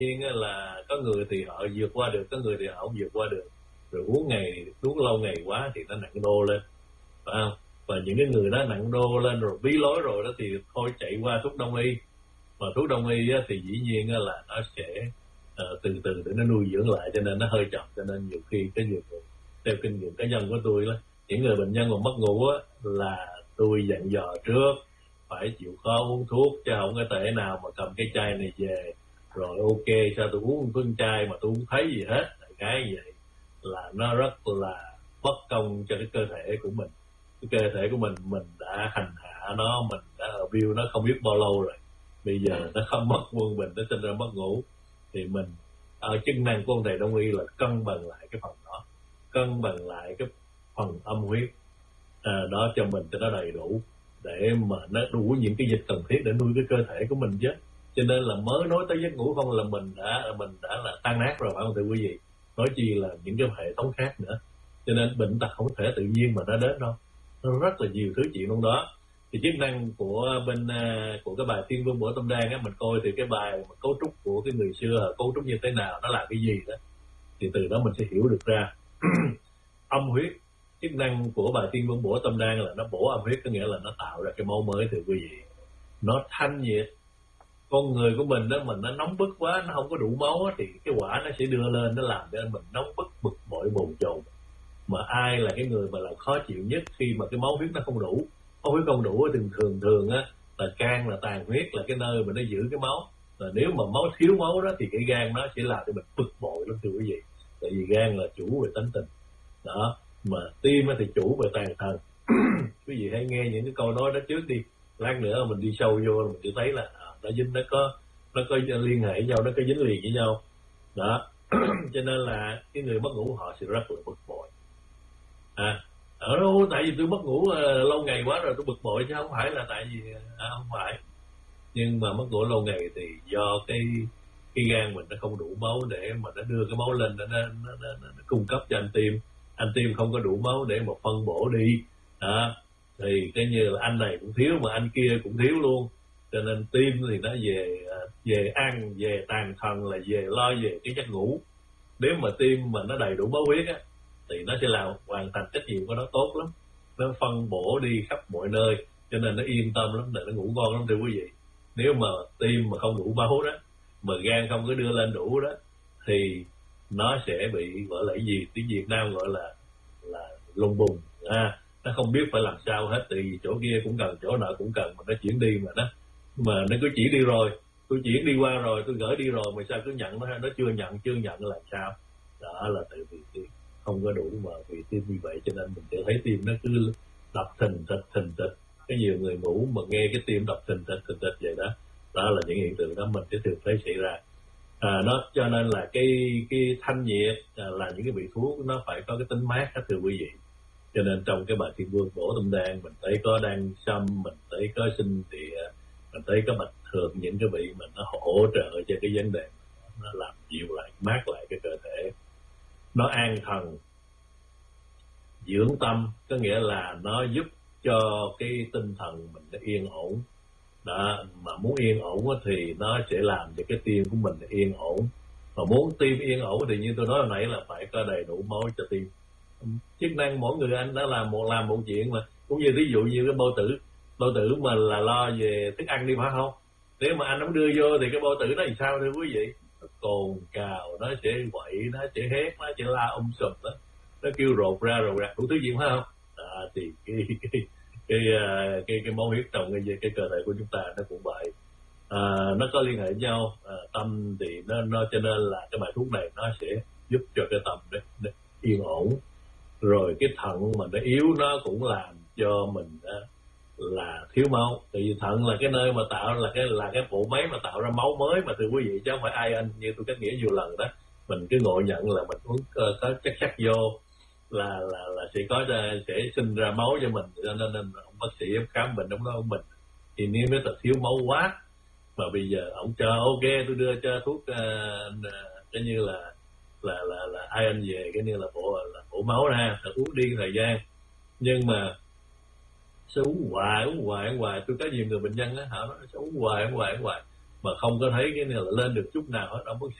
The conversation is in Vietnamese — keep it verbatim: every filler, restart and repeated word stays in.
nhiên là có người thì họ vượt qua được, có người thì họ không vượt qua được, rồi uống ngày uống lâu ngày quá thì nó nặng đô lên, phải không? Và những cái người đó nặng đô lên rồi bí lối rồi đó thì thôi chạy qua thuốc đông y, mà thuốc đông y á, thì dĩ nhiên là nó sẽ uh, từ từ để nó nuôi dưỡng lại, cho nên nó hơi chậm. Cho nên nhiều khi cái nhiều người, theo kinh nghiệm cá nhân của tôi đó, những người bệnh nhân mà mất ngủ á, là tôi dặn dò trước phải chịu khó uống thuốc, chứ không có thể nào mà cầm cái chai này về rồi ok sao tôi uống phân chai mà tôi không thấy gì hết. Cái vậy là nó rất là bất công cho cái cơ thể của mình. Cái cơ thể của mình mình đã hành hạ nó, mình đã abuse nó không biết bao lâu rồi, bây giờ nó không mất quân bình, nó sinh ra mất ngủ, thì mình ở chức năng của ông thầy đông y là cân bằng lại cái phần đó, cân bằng lại cái phần âm huyết à, đó cho mình cho nó đầy đủ, để mà nó đủ những cái dịch cần thiết để nuôi cái cơ thể của mình chứ. Cho nên là mới nói tới giấc ngủ không là mình đã mình đã là tan nát rồi, phải không thưa quý vị? Nói chi là những cái hệ thống khác nữa. Cho nên bệnh tật không thể tự nhiên mà nó đến đâu, nó rất là nhiều thứ chuyện trong đó. Thì chức năng của bên của cái bài Thiên Vương Bổ Tâm Đan á, mình coi thì cái bài mà cấu trúc của cái người xưa cấu trúc như thế nào, nó làm cái gì đó, thì từ đó mình sẽ hiểu được ra. Âm huyết, chức năng của bài Thiên Vương Bổ Tâm Đan là nó bổ âm huyết, có nghĩa là nó tạo ra cái máu mới thưa quý vị. Nó thanh nhiệt. Con người của mình đó, mình nó nóng bức quá, nó không có đủ máu á, thì cái quả nó sẽ đưa lên, nó làm cho mình nóng bức, bực bội, bồn chồn. Mà ai là cái người mà làm khó chịu nhất khi mà cái máu huyết nó không đủ? Máu huyết không đủ thường thường thường á là can, là tàn huyết, là cái nơi mà nó giữ cái máu. Và nếu mà máu thiếu máu đó thì cái gan nó sẽ làm cho mình bực bội lắm thưa quý vị. Tại vì gan là chủ về tánh tình đó, mà tim thì chủ về tàn thần. Quý vị hãy nghe những cái câu nói đó trước đi, lát nữa mình đi sâu vô mình sẽ thấy là à, nó dính, nó có nó có liên hệ với nhau, nó có dính liền với nhau đó. Cho nên là cái người mất ngủ họ sẽ rất là bực bội. À, ở đâu tại vì tôi mất ngủ uh, lâu ngày quá rồi tôi bực bội, chứ không phải là tại vì à, không phải. Nhưng mà mất ngủ lâu ngày thì do cái cái gan mình nó không đủ máu để mà nó đưa cái máu lên, nó, nó, nó, nó, nó cung cấp cho anh tim. Anh tim không có đủ máu để mà phân bổ đi đó, thì cái như là anh này cũng thiếu mà anh kia cũng thiếu luôn. Cho nên tim thì nó về về ăn, về tàn thần, là về lo về cái giấc ngủ. Nếu mà tim mà nó đầy đủ máu huyết á thì nó sẽ làm hoàn thành trách nhiệm của nó tốt lắm, nó phân bổ đi khắp mọi nơi, cho nên nó yên tâm lắm, để nó ngủ ngon lắm thưa quý vị. Nếu mà tim mà không đủ máu đó, mà gan không có đưa lên đủ đó, thì nó sẽ bị gọi là cái gì, tiếng Việt Nam gọi là là lùng bùng à, nó không biết phải làm sao hết. Thì chỗ kia cũng cần, chỗ nọ cũng cần, mà nó chuyển đi mà nó mà nó cứ chỉ đi rồi, tôi chuyển đi qua rồi, tôi gửi đi rồi, mà sao cứ nhận nó nó chưa nhận chưa nhận là sao? Đó là tại vì tim không có đủ, mà vì tim như vậy cho nên mình sẽ thấy tim nó cứ đập thình thịch thình thịch. Cái nhiều người ngủ mà nghe cái tim đập thình thịch thình thịch vậy đó, đó là những hiện tượng đó mình sẽ thường thấy xảy ra. À, nó cho nên là cái cái thanh nhiệt à, là những cái vị thuốc nó phải có cái tính mát hết thưa quý vị. Cho nên trong cái bài Thiên Vương Bổ Tâm Đan mình thấy có đan sâm, mình thấy có sinh địa, mình thấy có bạch thường, những cái vị mình nó hỗ trợ cho cái vấn đề nó làm dịu lại, mát lại cái cơ thể, nó an thần dưỡng tâm, có nghĩa là nó giúp cho cái tinh thần mình nó yên ổn đó. Mà muốn yên ổn thì nó sẽ làm cho cái tim của mình yên ổn, mà muốn tim yên ổn thì như tôi nói hồi nãy là phải có đầy đủ máu cho tim. Chức năng mỗi người anh đã làm một làm một chuyện, mà cũng như ví dụ như cái bao tử bao tử mà là lo về thức ăn đi, phải không? Nếu mà anh không đưa vô thì cái bao tử nó thì sao thưa quý vị? Nó cồn cào, nó sẽ quậy, nó sẽ hét, nó sẽ la um sùm đó, nó kêu rột ra rột ra đủ thứ gì, phải không? À, thì cái cái cái cái, cái, cái máu huyết trong cái, cái cơ thể của chúng ta nó cũng vậy. À, nó có liên hệ với nhau. À, tâm thì nó, nó cho nên là cái bài thuốc này nó sẽ giúp cho cái tâm để, để yên ổn. Rồi cái thận mà nó yếu nó cũng làm cho mình à, là thiếu máu. Tại vì thận là cái nơi mà tạo là cái là cái bộ máy mà tạo ra máu mới mà thưa quý vị, chứ không phải ai anh như tôi cách nghĩa nhiều lần đó. Mình cứ ngộ nhận là mình uống uh, có chất sắt vô là là là sẽ có sẽ sinh ra máu cho mình, cho nên, nên ông bác sĩ khám bệnh ông nói ông mình thì nếu nó thật thiếu máu quá, mà bây giờ ông cho ok tôi đưa cho thuốc uh, cái như là là là là ai anh về cái như là bộ là bộ máu ra, là uống đi thời gian. Nhưng mà sao uống hoài uống hoài uống hoài tôi có nhiều người bệnh nhân á, họ nói sao uống hoài uống hoài uống hoài mà không có thấy cái này là lên được chút nào hết, ông bác